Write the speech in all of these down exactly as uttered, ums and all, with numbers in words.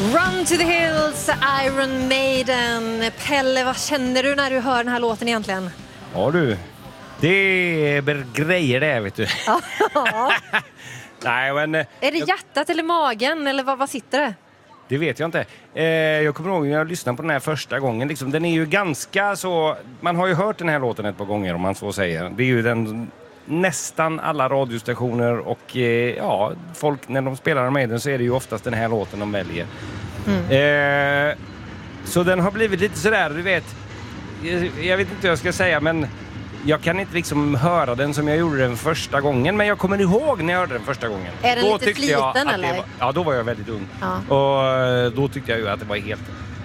Run to the Hills, Iron Maiden. Pelle, vad känner du när du hör den här låten egentligen? Ja du, det är grejer det, vet du. Nej, men... Är det hjärtat eller magen, eller vad, vad sitter det? Det vet jag inte. Eh, jag kommer ihåg när jag lyssnade på den här första gången. Liksom, den är ju ganska så... Man har ju hört den här låten ett par gånger, om man så säger. Det är ju den... Nästan alla radiostationer och eh, ja, folk när de spelar med den så är det ju oftast den här låten de väljer. Mm. Eh, så den har blivit lite sådär, du vet, jag, jag vet inte vad jag ska säga, men jag kan inte liksom höra den som jag gjorde den första gången, men jag kommer ihåg när jag hörde den första gången. Är den då lite fliten eller? Var, ja, då var jag väldigt ung. Ja. Och då tyckte jag ju att det var helt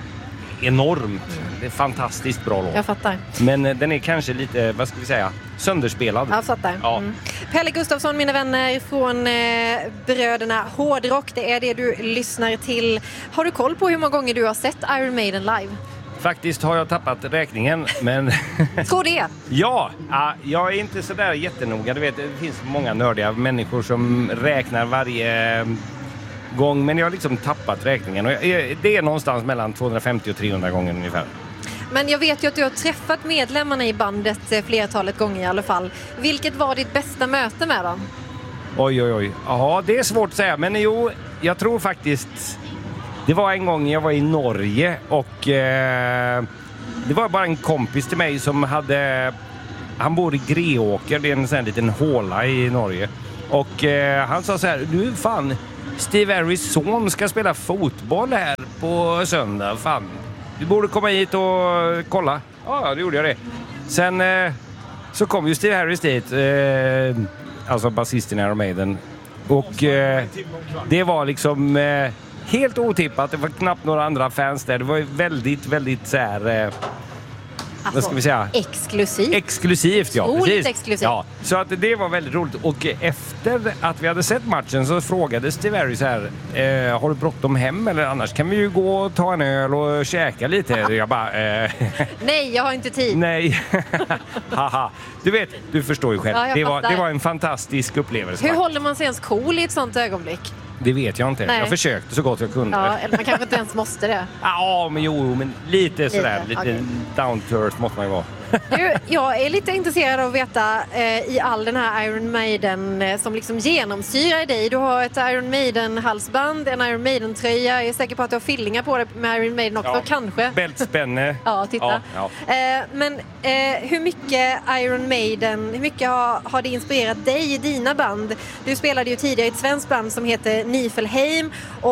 enormt. Mm. Det är fantastiskt bra låt. Jag fattar. Men den är kanske lite, vad ska vi säga, sönderspelad. Jag fattar. Ja. Mm. Pelle Gustafsson, mina vänner från eh, bröderna Hårdrock. Det är det du lyssnar till. Har du koll på hur många gånger du har sett Iron Maiden live? Faktiskt har jag tappat räkningen, men... Tror det? Ja, jag är inte sådär jättenoga. Du vet, det finns många nördiga människor som räknar varje gång, men jag har liksom tappat räkningen. Och det är någonstans mellan tvåhundrafemtio och trehundra gånger ungefär. Men jag vet ju att du har träffat medlemmarna i bandet flertalet gånger i alla fall. Vilket var ditt bästa möte med dem? Oj, oj, oj. Ja, det är svårt att säga. Men jo, jag tror faktiskt... Det var en gång jag var i Norge och eh, det var bara en kompis till mig som hade... Han bor i Greåker, det är en sån här liten håla i Norge. Och eh, han sa så här, du fan, Steve Harris son ska spela fotboll här på söndag, fan. Du borde komma hit och kolla. Ja, det gjorde jag det. Sen eh, så kom ju Steve Harris dit, eh, alltså basisten i Iron Maiden. Och eh, det var liksom eh, helt otippat. Det var knappt några andra fans där. Det var ju väldigt, väldigt så här... Eh, Alltså, vad ska vi säga? Exklusivt. Exklusivt, ja. Otroligt exklusivt. Ja, så att det var väldigt roligt. Och efter att vi hade sett matchen så frågade Steve Harris här, eh, har du bråttom hem eller annars kan vi ju gå och ta en öl och käka lite. Jag bara, eh, nej, jag har inte tid. Nej. Haha. Du vet, du förstår ju själv. Ja, det, var, det var en fantastisk upplevelse. Hur håller man sig ens cool i ett sånt ögonblick? Det vet jag inte. Nej. Jag försökte så gott jag kunde. Ja, eller man kanske inte ens måste det. Ja, men jo, men lite sådär. Lite, lite okay. Down to earth måste man ju vara. Du, jag är lite intresserad av att veta eh, i all den här Iron Maiden eh, som liksom genomsyrar dig. Du har ett Iron Maiden-halsband, en Iron Maiden-tröja. Jag är säker på att du har fillingar på det med Iron Maiden också, ja, kanske. Bältspänne. Ja, titta. Ja, ja. Eh, men eh, hur mycket Iron Maiden, hur mycket har, har det inspirerat dig i dina band? Du spelade ju tidigare i ett svenskt band som heter Niflheim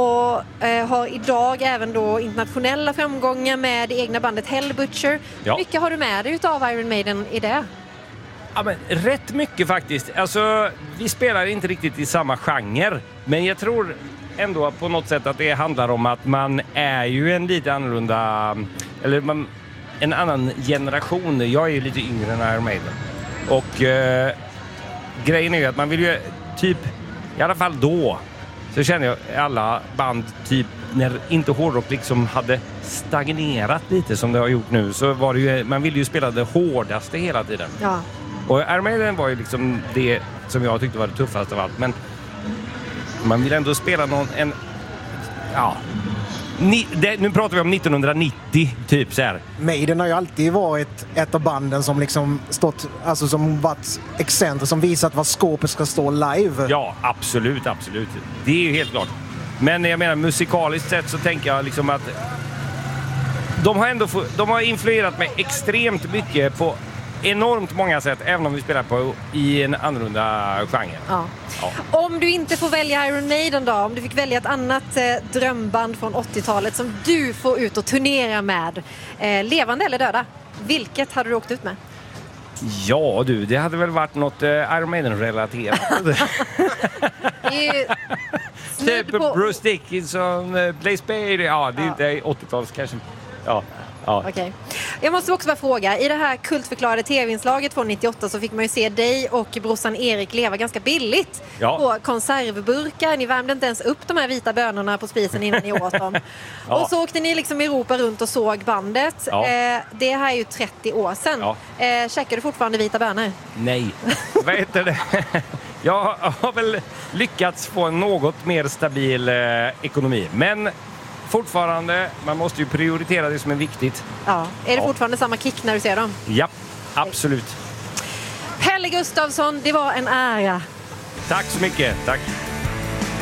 och eh, har idag även då internationella framgångar med det egna bandet Hellbutcher. Ja. Hur mycket har du med dig av Iron Maiden i det? Ja, men rätt mycket faktiskt. Alltså, vi spelar inte riktigt i samma genre, men jag tror ändå på något sätt att det handlar om att man är ju en lite annorlunda, eller man, en annan generation. Jag är ju lite yngre än Iron Maiden. Och eh, grejen är ju att man vill ju typ, i alla fall då, så känner jag alla band typ när inte hårdrock liksom hade stagnerat lite som det har gjort nu, så var det ju, man ville ju spela det hårdaste hela tiden. Ja. Och Iron Maiden var ju liksom det som jag tyckte var det tuffaste av allt, men man vill ändå spela någon en ja Ni, det, nu pratar vi om nittonhundranittio typ så här. Maiden har ju alltid varit ett av banden som liksom stått, alltså som varit excenter, som visat vad skåpet ska stå live. Ja, absolut, absolut. Det är ju helt klart. Men jag menar, musikaliskt sett så tänker jag liksom att de har ändå de har influerat mig extremt mycket på enormt många sätt, även om vi spelar på i en annorlunda genre. Ja. Ja. Om du inte får välja Iron Maiden då, om du fick välja ett annat eh, drömband från åttiotalet som du får ut och turnera med, eh, levande eller döda, vilket hade du åkt ut med? Ja du, det hade väl varit något eh, Iron Maiden-relaterat. Det är ju typ på... Bruce Dickinson, uh, Blaze Bayley, ja det är ja. Inte åttio-tals kanske. Ja. Ja. Okay. Jag måste också bara fråga, i det här kultförklarade tv-inslaget från nittioåtta så fick man ju se dig och brorsan Erik leva ganska billigt ja. På konservburkar. Ni värmde inte ens upp de här vita bönorna på spisen innan ni åt dem. Ja. Och så åkte ni liksom i Europa runt och såg bandet. Ja. Eh, det här är ju trettio år sedan. Ja. Eh, käkar du fortfarande vita bönor? Nej, vad heter det? Jag har väl lyckats få en något mer stabil eh, ekonomi. Men fortfarande. Man måste ju prioritera det som är viktigt. Ja. Är det ja. fortfarande samma kick när du ser dem? Ja, absolut. Pelle Gustafsson, det var en ära. Tack så mycket. Tack.